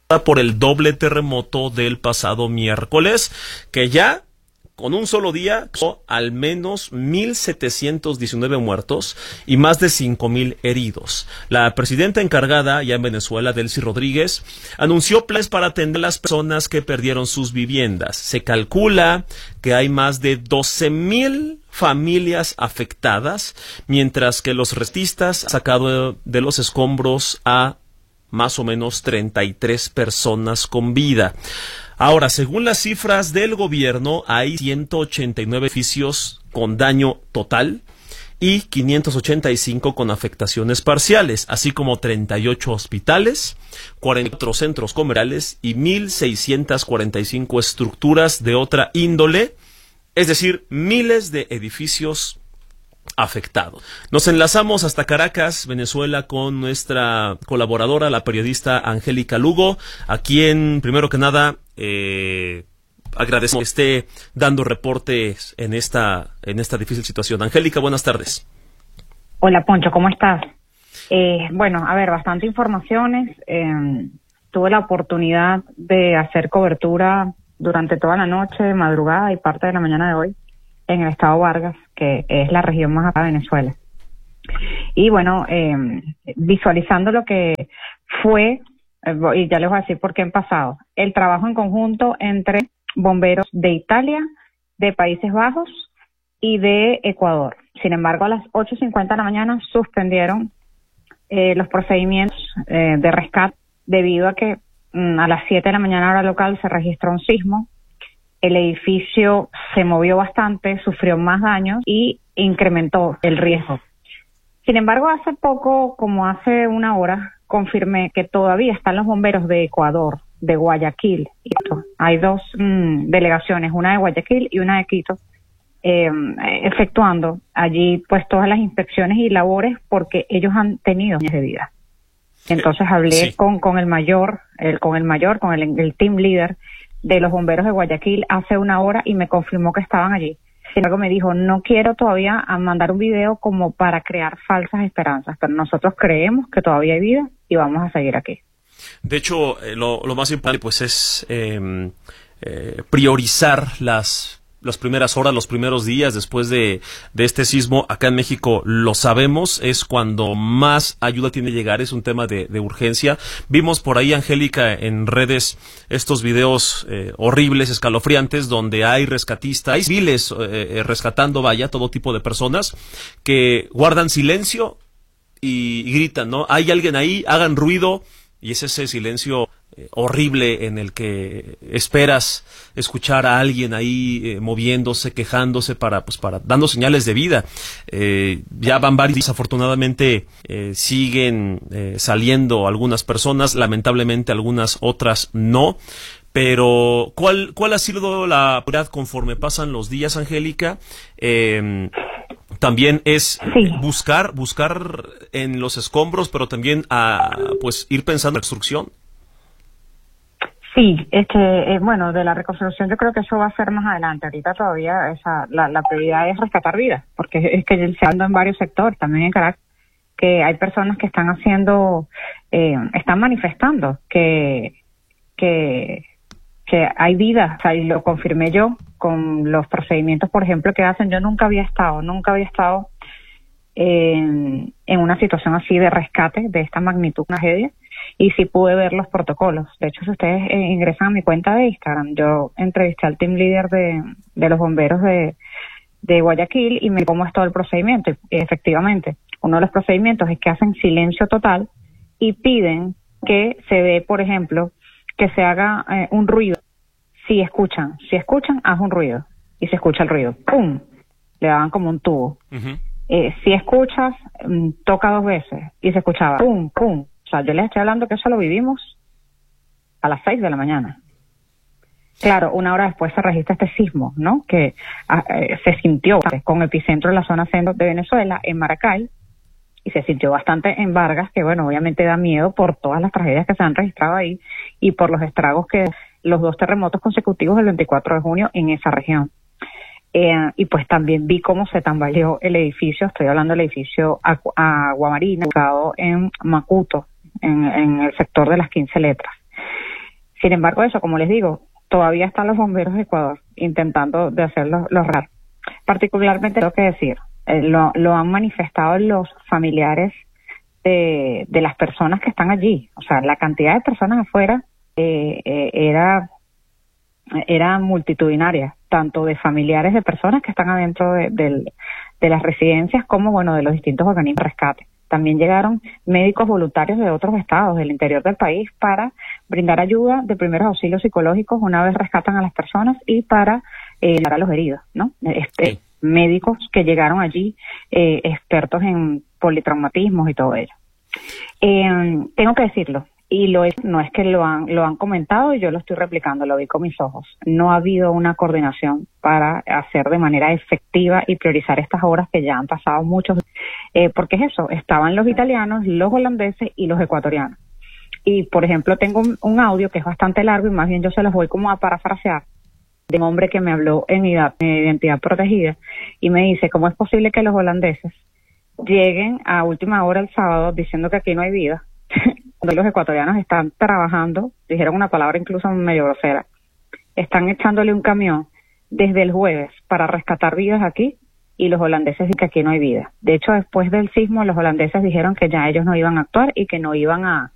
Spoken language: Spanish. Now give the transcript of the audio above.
por el doble terremoto del pasado miércoles, que ya con un solo día causó al menos 1,719 muertos y más de 5,000 heridos. La presidenta encargada ya en Venezuela, Delcy Rodríguez, anunció planes para atender a las personas que perdieron sus viviendas. Se calcula que hay más de 12,000 familias afectadas, mientras que los rescatistas han sacado de los escombros a más o menos 33 personas con vida. Ahora, según las cifras del gobierno, hay 189 edificios con daño total y 585 con afectaciones parciales, así como 38 hospitales, 44 centros comerciales y 1,645 estructuras de otra índole, es decir, miles de edificios afectados. Nos enlazamos hasta Caracas, Venezuela, con nuestra colaboradora, la periodista Angélica Lugo, a quien, primero que nada, agradecemos que esté dando reportes en esta difícil situación. Angélica, buenas tardes. Hola, Poncho, ¿cómo estás? Bueno, a ver, bastante informaciones. Tuve la oportunidad de hacer cobertura durante toda la noche, madrugada y parte de la mañana de hoy en el estado Vargas, que es la región más acá de Venezuela. Y bueno, visualizando lo que fue, y ya les voy a decir por qué en pasado, el trabajo en conjunto entre bomberos de Italia, de Países Bajos y de Ecuador. Sin embargo, a las 8:50 de la mañana suspendieron los procedimientos de rescate debido a que a las 7 de la mañana hora local se registró un sismo. El edificio se movió bastante, sufrió más daños y incrementó el riesgo. Sin embargo, hace poco, como hace una hora, confirmé que todavía están los bomberos de Ecuador, de Guayaquil. Hay dos delegaciones, una de Guayaquil y una de Quito, efectuando allí pues todas las inspecciones y labores porque ellos han tenido años de vida. Entonces hablé con el team leader de los bomberos de Guayaquil hace una hora y me confirmó que estaban allí. Sin embargo, me dijo, no quiero todavía mandar un video como para crear falsas esperanzas, pero nosotros creemos que todavía hay vida y vamos a seguir aquí. De hecho, lo más importante pues es priorizar las primeras horas, los primeros días después de este sismo. Acá en México lo sabemos, es cuando más ayuda tiene que llegar, es un tema de urgencia. Vimos por ahí, Angélica, en redes estos videos horribles, escalofriantes, donde hay rescatistas, hay civiles rescatando, todo tipo de personas que guardan silencio y gritan, ¿no? Hay alguien ahí, hagan ruido, y es ese silencio horrible en el que esperas escuchar a alguien ahí moviéndose, quejándose para dando señales de vida. Ya van varios, desafortunadamente siguen saliendo algunas personas, lamentablemente algunas otras no. Pero ¿cuál ha sido la prioridad conforme pasan los días, Angélica? También es buscar en los escombros, pero también ir pensando en la reconstrucción. Sí, bueno, de la reconstrucción yo creo que eso va a ser más adelante. Ahorita todavía la prioridad es rescatar vidas, porque es que se anda en varios sectores, también en Caracas, que hay personas que están están manifestando que hay vida, o sea, y lo confirmé yo con los procedimientos, por ejemplo, que hacen. Yo nunca había estado en una situación así de rescate de esta magnitud, una tragedia, y sí pude ver los protocolos. De hecho, si ustedes ingresan a mi cuenta de Instagram, yo entrevisté al team leader de los bomberos de Guayaquil y me dijo cómo es todo el procedimiento. Y efectivamente, uno de los procedimientos es que hacen silencio total y piden que se dé, por ejemplo, que se haga un ruido. Si escuchan, haz un ruido. Y se escucha el ruido. ¡Pum! Le daban como un tubo. Uh-huh. Si escuchas, toca 2 veces. Y se escuchaba ¡pum! ¡Pum! O sea, yo les estoy hablando que eso lo vivimos a las 6 de la mañana. Claro, una hora después se registra este sismo, ¿no? Que se sintió con epicentro en la zona centro de Venezuela, en Maracay, y se sintió bastante en Vargas, que bueno, obviamente da miedo por todas las tragedias que se han registrado ahí y por los estragos que los 2 terremotos consecutivos del 24 de junio en esa región. Y pues también vi cómo se tambaleó el edificio, estoy hablando del edificio Aguamarina, ubicado en Macuto, en el sector de las 15 letras. Sin embargo, eso, como les digo, todavía están los bomberos de Ecuador intentando de hacer los RAR. Particularmente, tengo que decir, lo han manifestado los familiares de las personas que están allí. O sea, la cantidad de personas afuera era multitudinaria, tanto de familiares de personas que están adentro de las residencias como, bueno, de los distintos organismos de rescate. También llegaron médicos voluntarios de otros estados del interior del país para brindar ayuda de primeros auxilios psicológicos una vez rescatan a las personas y para ayudar a los heridos, ¿no? Sí. Médicos que llegaron allí, expertos en politraumatismos y todo ello. Tengo que decirlo, y no es que lo han comentado y yo lo estoy replicando, lo vi con mis ojos. No ha habido una coordinación para hacer de manera efectiva y priorizar estas obras que ya han pasado muchos. Porque es eso, estaban los italianos, los holandeses y los ecuatorianos. Y, por ejemplo, tengo un audio que es bastante largo y más bien yo se los voy como a parafrasear, de un hombre que me habló en identidad protegida y me dice, ¿cómo es posible que los holandeses lleguen a última hora el sábado diciendo que aquí no hay vida? Cuando los ecuatorianos están trabajando, dijeron una palabra incluso medio grosera, están echándole un camión desde el jueves para rescatar vidas aquí y los holandeses dicen que aquí no hay vida. De hecho, después del sismo, los holandeses dijeron que ya ellos no iban a actuar y que no iban a